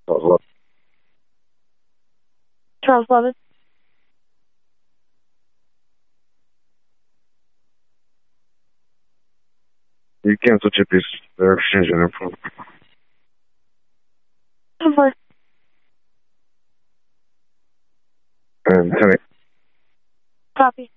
12. Charles Levin. You cancel Chippy's. They're exchanging info. Over. And 10. Copy.